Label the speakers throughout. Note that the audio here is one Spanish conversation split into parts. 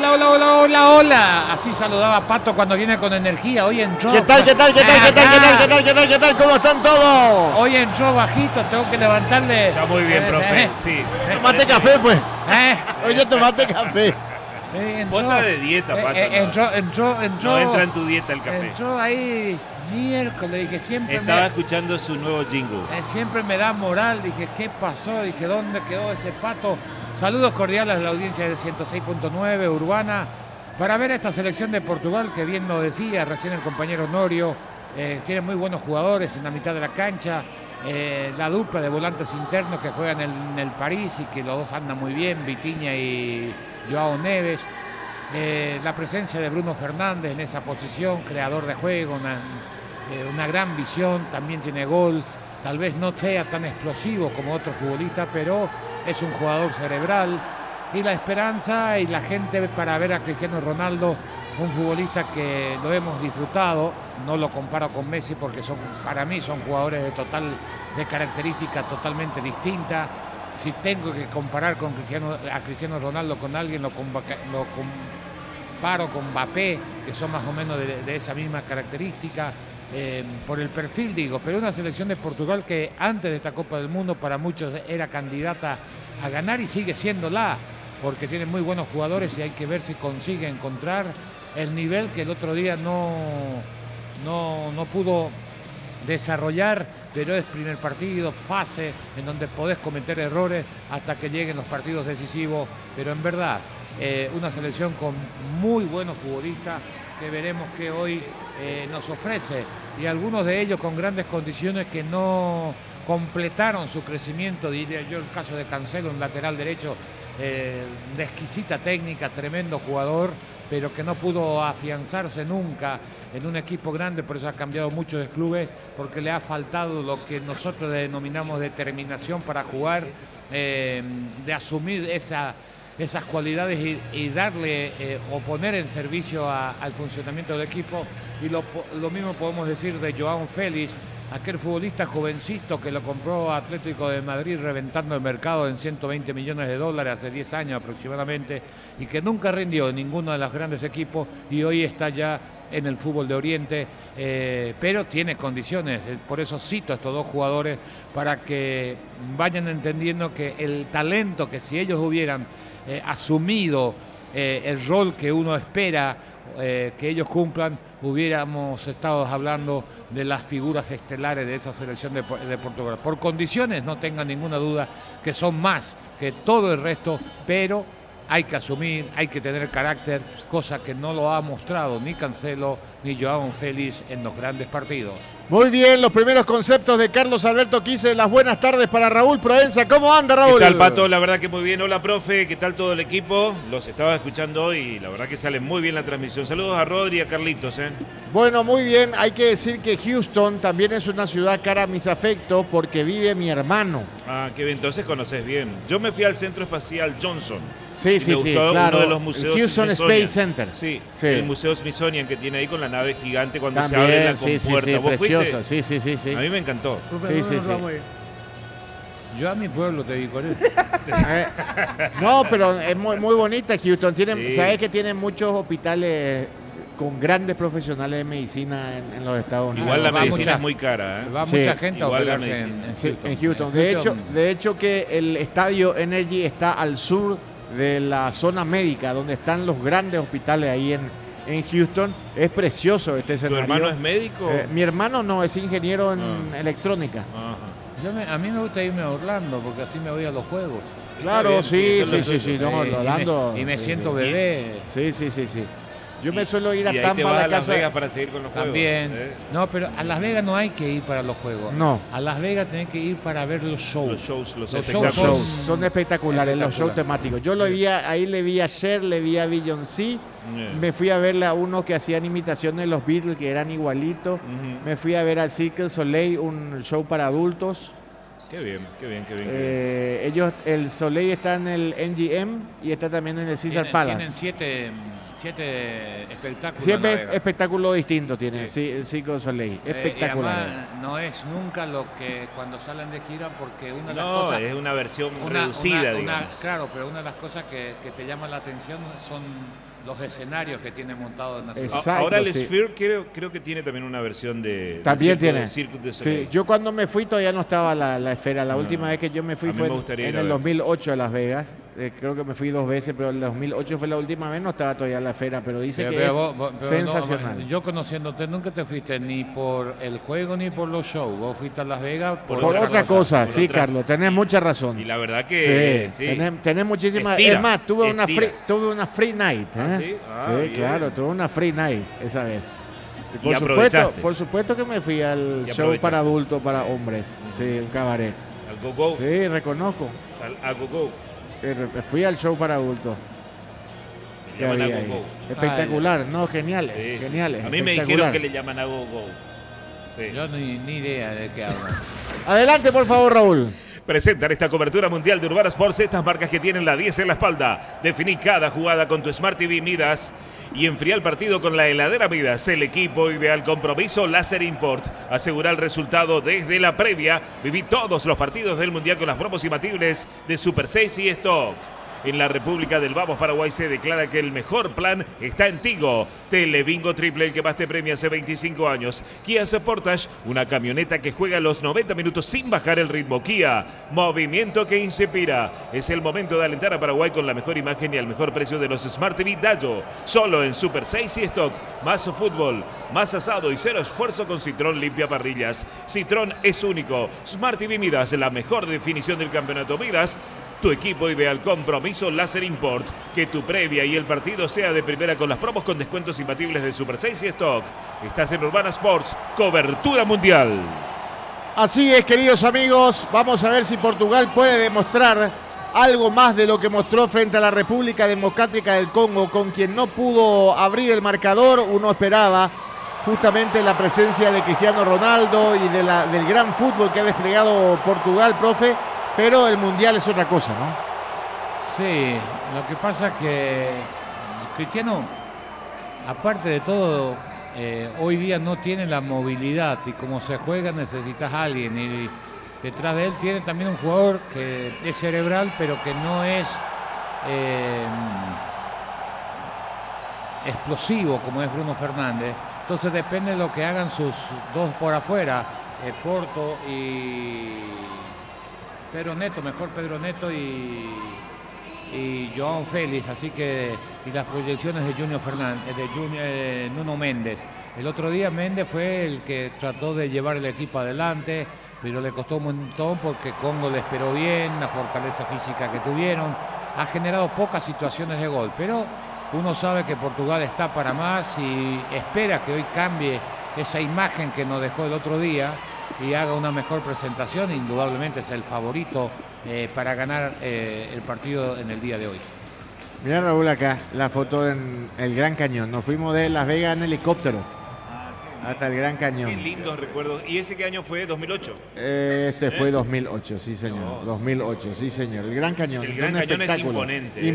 Speaker 1: hola, hola, hola, hola, hola. Así saludaba Pato cuando viene con energía. Hoy entró.
Speaker 2: ¿Qué tal? ¿Cómo están todos?
Speaker 1: Hoy entró bajito, tengo que levantarle.
Speaker 3: Está muy bien, profe. Sí.
Speaker 2: Tomate café, pues. Oye, tomate café.
Speaker 3: Vos estás de dieta, Pato.
Speaker 1: Entró.
Speaker 3: No entra en tu dieta el café.
Speaker 1: Entró ahí miércoles, dije siempre.
Speaker 3: Estaba escuchando su nuevo jingle.
Speaker 1: Siempre me da moral, dije, ¿qué pasó? Dije, ¿dónde quedó ese Pato? Saludos cordiales a la audiencia de 106.9 Urbana para ver esta selección de Portugal que bien lo decía recién el compañero Norio. Tiene muy buenos jugadores en la mitad de la cancha. La dupla de volantes internos que juegan en el París y que los dos andan muy bien, Vitinha y Joao Neves. La presencia de Bruno Fernández en esa posición, creador de juego, una gran visión, también tiene gol. Tal vez no sea tan explosivo como otros futbolistas, pero es un jugador cerebral. Y la esperanza y la gente para ver a Cristiano Ronaldo, un futbolista que lo hemos disfrutado. No lo comparo con Messi porque para mí son jugadores de características totalmente distintas. Si tengo que comparar a Cristiano Ronaldo con alguien, lo comparo con Mbappé, que son más o menos de esa misma característica. Por el perfil digo, pero una selección de Portugal que antes de esta Copa del Mundo para muchos era candidata a ganar y sigue siéndola, porque tiene muy buenos jugadores y hay que ver si consigue encontrar el nivel que el otro día no pudo desarrollar, pero es primer partido, fase en donde podés cometer errores hasta que lleguen los partidos decisivos, pero en verdad una selección con muy buenos futbolistas que veremos que hoy nos ofrece, y algunos de ellos con grandes condiciones que no completaron su crecimiento, diría yo el caso de Cancelo, un lateral derecho de exquisita técnica, tremendo jugador, pero que no pudo afianzarse nunca en un equipo grande, por eso ha cambiado mucho de clubes, porque le ha faltado lo que nosotros denominamos determinación para jugar, de asumir esas cualidades y darle o poner en servicio al funcionamiento del equipo. Y lo mismo podemos decir de Joao Félix, aquel futbolista jovencito que lo compró Atlético de Madrid reventando el mercado en 120 millones de dólares hace 10 años aproximadamente, y que nunca rindió en ninguno de los grandes equipos y hoy está ya en el fútbol de Oriente, pero tiene condiciones. Por eso cito a estos dos jugadores para que vayan entendiendo que el talento, que si ellos hubieran asumido el rol que uno espera que ellos cumplan, hubiéramos estado hablando de las figuras estelares de esa selección de Portugal. Por condiciones, no tengan ninguna duda, que son más que todo el resto, pero hay que asumir, hay que tener carácter, cosa que no lo ha mostrado ni Cancelo ni Joao Félix en los grandes partidos.
Speaker 2: Muy bien, los primeros conceptos de Carlos Alberto Quise. Las buenas tardes para Raúl Proenza. ¿Cómo anda, Raúl?
Speaker 3: ¿Qué tal, Pato? La verdad que muy bien. Hola, profe. ¿Qué tal todo el equipo? Los estaba escuchando hoy y la verdad que sale muy bien la transmisión. Saludos a Rodri y a Carlitos.
Speaker 2: Bueno, muy bien. Hay que decir que Houston también es una ciudad cara a mis afectos porque vive mi hermano.
Speaker 3: Ah, qué bien. Entonces conoces bien. Yo me fui al Centro Espacial Johnson.
Speaker 2: Sí,
Speaker 3: me gustó
Speaker 2: claro.
Speaker 3: Uno de los museos
Speaker 2: Houston Space Center.
Speaker 3: Sí, el Museo Smithsonian que tiene ahí con la nave gigante cuando
Speaker 2: también,
Speaker 3: se abre la compuerta. ¿Vos
Speaker 2: precioso.
Speaker 3: fuiste?
Speaker 2: Sí.
Speaker 3: A mí me encantó.
Speaker 2: Sí.
Speaker 1: Yo a mi pueblo te digo.
Speaker 2: No, pero es muy bonita Houston. Sabes que tiene muchos hospitales con grandes profesionales de medicina en los Estados Unidos.
Speaker 3: Igual la medicina es muy cara.
Speaker 1: Va mucha gente a operarse en Houston.
Speaker 2: De hecho que el estadio Energy está al sur de la zona médica, donde están los grandes hospitales ahí en Houston. Es precioso este escenario.
Speaker 3: ¿Tu hermano es médico?
Speaker 2: Mi hermano no, es ingeniero en electrónica.
Speaker 1: Ajá. A mí me gusta irme a Orlando porque así me voy a los juegos.
Speaker 2: Claro, sí.
Speaker 1: Orlando. Y me siento bebé.
Speaker 2: Sí. Yo me suelo ir a
Speaker 3: Tampa,
Speaker 2: a la casa.
Speaker 3: Las Vegas para seguir con los juegos.
Speaker 1: También. No, pero a Las Vegas no hay que ir para los juegos.
Speaker 2: No.
Speaker 1: A Las Vegas tenés que ir para ver los shows.
Speaker 3: Los
Speaker 2: shows son espectaculares, los shows temáticos. Yo le vi a Cher, le vi a Beyoncé. Me fui a ver a uno que hacían imitaciones de los Beatles, que eran igualitos. Me fui a ver al Cirque du Soleil, un show para adultos.
Speaker 3: Qué bien.
Speaker 2: El Soleil está en el MGM y está también en el Caesar Palace.
Speaker 1: Tienen 7 espectáculos.
Speaker 2: Siempre espectáculo distinto tiene, sí, el Cirque du Soleil. Espectacular.
Speaker 1: Y además, no es nunca lo que cuando salen de gira, porque una de las
Speaker 3: No,
Speaker 1: cosas.
Speaker 3: es una versión reducida, digamos.
Speaker 1: Claro, pero una de las cosas que te llama la atención son los escenarios que tiene montados en la ciudad.
Speaker 2: Exacto,
Speaker 3: Ahora el
Speaker 2: sí.
Speaker 3: Sphere creo que tiene también una versión de
Speaker 2: También tiene.
Speaker 3: Cirque du Soleil.
Speaker 2: Sí, yo cuando me fui todavía no estaba la esfera. La última vez que yo me fui
Speaker 3: A mí
Speaker 2: fue
Speaker 3: me gustaría ir
Speaker 2: en
Speaker 3: a
Speaker 2: el
Speaker 3: ver.
Speaker 2: 2008 a Las Vegas. Creo que me fui 2 veces, pero el 2008 fue la última vez, no estaba todavía la esfera, pero dice que
Speaker 1: Pero
Speaker 2: es sensacional.
Speaker 1: No, yo conociéndote, nunca te fuiste ni por el juego ni por los shows. Vos fuiste a Las Vegas
Speaker 2: por otra cosa, sí,
Speaker 3: otras.
Speaker 2: Carlos, tenés mucha razón.
Speaker 3: Y la verdad que
Speaker 2: sí. Tenés muchísimas.
Speaker 3: Estira,
Speaker 2: es más, tuve una free night.
Speaker 3: ¿Ah, sí?
Speaker 2: Sí, claro, tuve una free night esa vez.
Speaker 3: Y aprovechaste.
Speaker 2: Por supuesto que me fui al show
Speaker 3: aprovechaste.
Speaker 2: para adultos, para hombres. Sí, un cabaret.
Speaker 3: Al go-go.
Speaker 2: Sí, reconozco.
Speaker 3: Al go-go.
Speaker 2: Fui al show para adultos.
Speaker 3: Le
Speaker 2: que
Speaker 3: llaman a
Speaker 2: había ahí.
Speaker 3: go-go.
Speaker 2: Espectacular, no, geniales,
Speaker 3: Sí, sí.
Speaker 2: geniales.
Speaker 3: A mí me dijeron que le llaman a go-go. Sí.
Speaker 1: Yo ni idea de qué hablan.
Speaker 2: Adelante, por favor, Raúl.
Speaker 3: Presentan esta cobertura mundial de Urbana Sports, estas marcas que tienen la 10 en la espalda. Definí cada jugada con tu Smart TV Midas y enfría el partido con la heladera Midas. El equipo ideal, compromiso Láser Import. Asegura el resultado desde la previa. Viví todos los partidos del mundial con las promos imbatibles de Super 6 y Stock. En la República del Vamos, Paraguay, se declara que el mejor plan está en Tigo. Telebingo Triple, el que más te premia hace 25 años. Kia Sportage, una camioneta que juega los 90 minutos sin bajar el ritmo. Kia, movimiento que inspira. Es el momento de alentar a Paraguay con la mejor imagen y al mejor precio de los Smart TV Dayo. Solo en Super 6 y Stock. Más fútbol, más asado y cero esfuerzo con Citroën Limpia Parrillas. Citroën es único. Smart TV Midas, la mejor definición del campeonato Midas. Tu equipo ideal, compromiso Láser Import. Que tu previa y el partido sea de primera con las promos con descuentos imbatibles de Super 6 y Stock. Estás en Urbana Sports, cobertura mundial.
Speaker 2: Así es, queridos amigos, vamos a ver si Portugal puede demostrar algo más de lo que mostró frente a la República Democrática del Congo, con quien no pudo abrir el marcador. Uno esperaba justamente la presencia de Cristiano Ronaldo y del gran fútbol que ha desplegado Portugal, profe. Pero el Mundial es otra cosa, ¿no?
Speaker 1: Sí, lo que pasa es que Cristiano, aparte de todo, hoy día no tiene la movilidad y como se juega necesitas a alguien. Y detrás de él tiene también un jugador que es cerebral, pero que no es explosivo como es Bruno Fernández. Entonces depende de lo que hagan sus dos por afuera, Porto y Pedro Neto, mejor Pedro Neto y Joao Félix, así que y las proyecciones de Junior Fernández, de Nuno Méndez. El otro día Méndez fue el que trató de llevar el equipo adelante, pero le costó un montón porque Congo le esperó bien, la fortaleza física que tuvieron, ha generado pocas situaciones de gol, pero uno sabe que Portugal está para más y espera que hoy cambie esa imagen que nos dejó el otro día y haga una mejor presentación. Indudablemente es el favorito para ganar el partido en el día de hoy.
Speaker 2: Mira, Raúl, acá la foto en el Gran Cañón. Nos fuimos de Las Vegas en helicóptero hasta el Gran Cañón.
Speaker 3: Qué lindos recuerdos. ¿Y ese qué año fue? ¿2008?
Speaker 2: Fue 2008, sí señor.
Speaker 3: No.
Speaker 2: 2008, sí señor. El Gran Cañón.
Speaker 3: El Gran Cañón es imponente.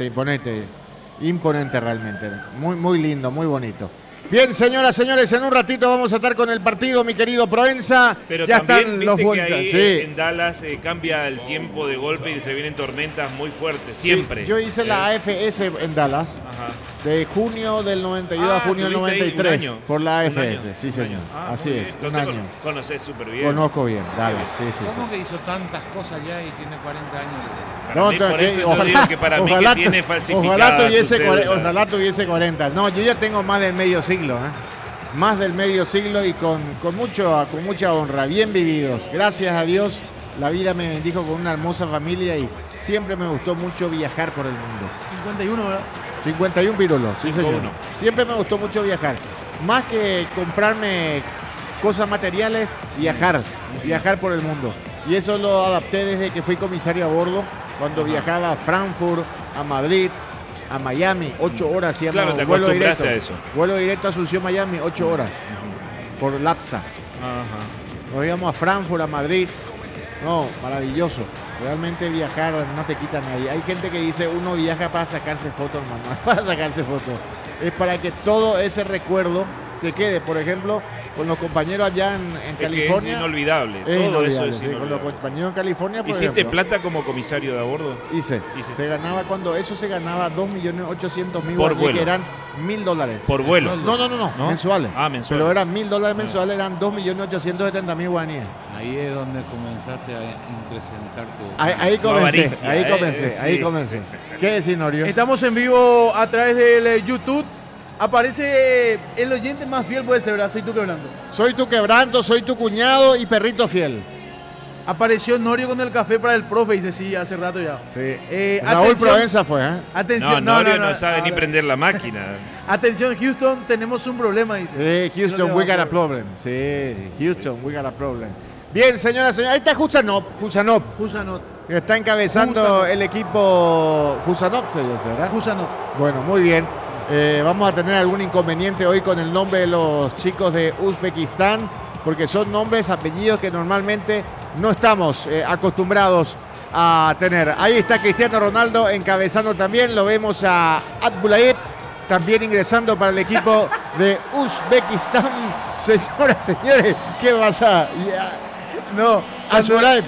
Speaker 2: Imponente realmente. Muy, muy lindo, muy bonito. Bien, señoras, señores, en un ratito vamos a estar con el partido, mi querido Proenza.
Speaker 3: Pero
Speaker 2: ya
Speaker 3: también
Speaker 2: están
Speaker 3: viste
Speaker 2: los
Speaker 3: que
Speaker 2: vueltas.
Speaker 3: ahí
Speaker 2: Sí.
Speaker 3: en Dallas cambia el tiempo de golpe y se vienen tormentas muy fuertes, siempre.
Speaker 2: Sí, yo hice la AFS en Dallas,
Speaker 3: Ajá.
Speaker 2: de junio del 92 a junio del
Speaker 3: ¿tuviste ahí
Speaker 2: 93,
Speaker 3: un año?
Speaker 2: por la
Speaker 3: Un
Speaker 2: AFS,
Speaker 3: año,
Speaker 2: sí
Speaker 3: un
Speaker 2: señor,
Speaker 3: año. Ah,
Speaker 2: así
Speaker 3: muy
Speaker 2: es,
Speaker 3: bien.
Speaker 2: un
Speaker 3: Entonces
Speaker 2: año.
Speaker 3: Conocés súper bien.
Speaker 2: Conozco bien, Dallas, sí.
Speaker 1: ¿Cómo que hizo tantas cosas ya y tiene 40 años?
Speaker 3: Para mí, por eso yo digo que para mí que tiene falsificada su cédula.
Speaker 2: Ojalá tuviese 40. No, yo ya tengo más del medio siglo, más del medio siglo y con mucha honra, bien vividos. Gracias a Dios, la vida me bendijo con una hermosa familia y siempre me gustó mucho viajar por el mundo.
Speaker 4: 51, ¿verdad?
Speaker 2: 51 pirulos, sí
Speaker 3: 51.
Speaker 2: señor. Siempre me gustó mucho viajar. Más que comprarme cosas materiales, viajar por el mundo. Y eso lo adapté desde que fui comisario a bordo, cuando viajaba a Frankfurt, a Madrid, a Miami, 8 horas.
Speaker 3: Claro, te
Speaker 2: vuelo
Speaker 3: acostumbraste
Speaker 2: directo,
Speaker 3: a eso.
Speaker 2: Vuelo directo a Asunción, Miami, 8 horas, por LAPSA.
Speaker 3: Ajá.
Speaker 2: Nos íbamos a Frankfurt, a Madrid. No, maravilloso. Realmente viajar no te quita nadie. Hay gente que dice uno viaja para sacarse fotos, hermano. No es para sacarse fotos. Es para que todo ese recuerdo se quede. Por ejemplo, con los compañeros allá en California.
Speaker 3: Que es inolvidable. Todo
Speaker 2: inolvidable,
Speaker 3: eso es
Speaker 2: sí,
Speaker 3: inolvidable.
Speaker 2: con los compañeros en California, por
Speaker 3: ¿Hiciste
Speaker 2: ejemplo,
Speaker 3: plata como comisario de a bordo?
Speaker 2: Hice.
Speaker 3: Hice.
Speaker 2: Se ganaba cuando eso se ganaba 2.800.000
Speaker 3: Por
Speaker 2: guaraníes,
Speaker 3: vuelo.
Speaker 2: que eran $1.000.
Speaker 3: Por vuelo.
Speaker 2: No, mensuales.
Speaker 3: Ah, mensuales.
Speaker 2: Pero eran $1.000 mensuales, eran 2.870.000 guaraníes.
Speaker 1: Ahí es donde comenzaste a incrementar tu...
Speaker 2: Ahí comencé,
Speaker 3: avaricia,
Speaker 2: ahí
Speaker 3: sí.
Speaker 2: comencé. ¿Qué decís, Norio?
Speaker 4: Estamos en vivo a través del YouTube. Aparece el oyente más fiel, puede ser, ¿verdad? Soy tú quebrando.
Speaker 2: Soy tu quebranto, soy tu cuñado y perrito fiel.
Speaker 4: Apareció Norio con el café para el profe, dice sí, hace rato ya.
Speaker 2: Sí.
Speaker 4: Atención.
Speaker 2: Raúl Provenza fue, ¿eh?
Speaker 4: Atención,
Speaker 3: Norio no sabe ni prender la máquina.
Speaker 4: Atención, Houston, tenemos un problema, dice.
Speaker 2: Sí, Houston, we got a problem. Sí, Houston, we got a problem. Bien, señora. Ahí está Husanov,
Speaker 4: Husanot.
Speaker 2: que está encabezando
Speaker 4: Husanov.
Speaker 2: el equipo. Husanov se dice, ¿verdad?
Speaker 4: Husanot.
Speaker 2: Bueno, muy bien. Vamos a tener algún inconveniente hoy con el nombre de los chicos de Uzbekistán, porque son nombres, apellidos que normalmente no estamos acostumbrados a tener. Ahí está Cristiano Ronaldo encabezando también. Lo vemos a Abdulayev también ingresando para el equipo de Uzbekistán. Señoras, señores, ¿qué pasa?
Speaker 4: No,
Speaker 2: Abdulayev.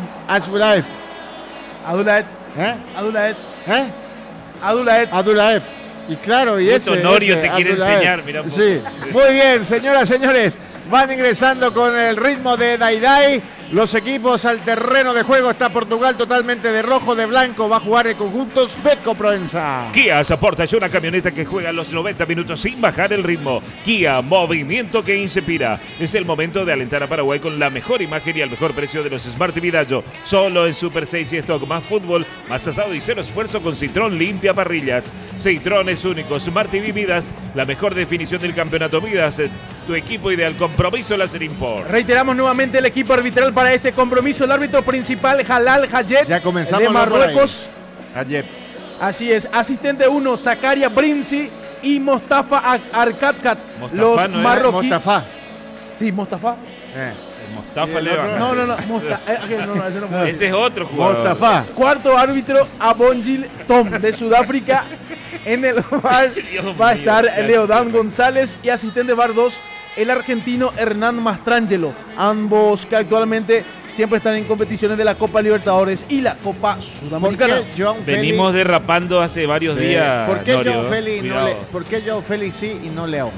Speaker 4: Adulaet.
Speaker 2: ¿Eh?
Speaker 4: Adulaet.
Speaker 2: ¿Eh?
Speaker 4: Adulaet.
Speaker 2: Abdulayev. Y claro, y
Speaker 3: Esto
Speaker 2: ese
Speaker 3: Norio
Speaker 2: ese,
Speaker 3: te quiere
Speaker 2: Abdulayev.
Speaker 3: enseñar, mirá un poco.
Speaker 2: Sí, muy bien, señoras, señores. Van ingresando con el ritmo de Daidai. Los equipos al terreno de juego. Está Portugal totalmente de rojo, de blanco. Va a jugar el conjunto Uzbeko Provenza.
Speaker 3: Kia aporta una camioneta que juega los 90 minutos sin bajar el ritmo. Kia, movimiento que inspira. Es el momento de alentar a Paraguay con la mejor imagen y al mejor precio de los Smart TV Dayo. Solo en Super 6 y Stock. Más fútbol, más asado y cero esfuerzo con Citroën limpia parrillas. Citroën es único. Smart TV Vidas, la mejor definición del campeonato Vidas. Tu equipo ideal, compromiso láser import.
Speaker 4: Reiteramos nuevamente el equipo arbitral para este compromiso. El árbitro principal, Halal Hayet,
Speaker 2: Ya comenzamos
Speaker 4: de
Speaker 2: por ahí.
Speaker 4: Marruecos.
Speaker 2: Ayer.
Speaker 4: Así es. Asistente 1, Zakaria Brinzi y Mostafa Arkatkat.
Speaker 3: Mostafa
Speaker 4: Los
Speaker 3: no era
Speaker 4: marroquíes.
Speaker 2: Mostafa.
Speaker 4: Sí, Mostafa.
Speaker 3: Mostafa
Speaker 2: Y el
Speaker 3: Levan.
Speaker 2: otro-
Speaker 4: No, no, ese no puede.
Speaker 3: Ese es otro jugador.
Speaker 2: Mostafa.
Speaker 4: Cuarto árbitro, Abongil Tom, de Sudáfrica. En el VAR va a estar Leodan González y asistente VAR 2, el argentino Hernán Mastrangelo. Ambos que actualmente siempre están en competiciones de la Copa Libertadores y la Copa
Speaker 2: ¿Por
Speaker 4: Sudamericana.
Speaker 2: qué Joan Félix?
Speaker 3: Venimos derrapando hace varios
Speaker 2: Sí.
Speaker 3: días.
Speaker 2: ¿Por qué
Speaker 3: Norio,
Speaker 2: Joan Félix no
Speaker 3: cuidado.
Speaker 2: ¿Por qué Joan Félix sí y no León?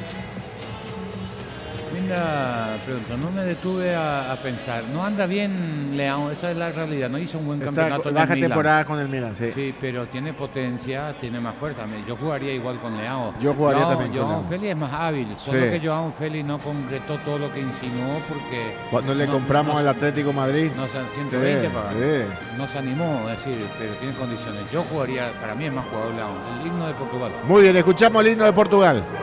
Speaker 1: Linda pregunta, no me detuve a pensar. No anda bien Leão, esa es la realidad. No hizo un buen campeonato en el
Speaker 2: Baja
Speaker 1: Milan.
Speaker 2: temporada con el Milan, sí.
Speaker 1: Sí, pero tiene potencia, tiene más fuerza. Yo jugaría igual con Leão.
Speaker 2: Yo jugaría también con
Speaker 1: Joao
Speaker 2: Leão.
Speaker 1: Félix es más hábil, solo
Speaker 2: Sí.
Speaker 1: que Joao Félix no concretó todo lo que insinuó porque...
Speaker 2: Cuando le
Speaker 1: no-
Speaker 2: compramos
Speaker 1: no
Speaker 2: al
Speaker 1: se-
Speaker 2: Atlético Madrid.
Speaker 1: No, 120
Speaker 2: Sí,
Speaker 1: pagaron.
Speaker 2: sí.
Speaker 1: No se animó, es decir, pero tiene condiciones. Yo jugaría, para mí es más jugador Leão, el himno de Portugal.
Speaker 2: Muy bien, escuchamos el himno de Portugal.